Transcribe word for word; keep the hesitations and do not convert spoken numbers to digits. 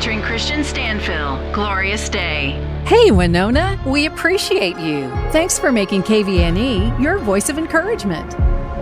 featuring Christian Stanfill, Glorious Day. Hey, Winona, we appreciate you. Thanks for making K V N E your voice of encouragement.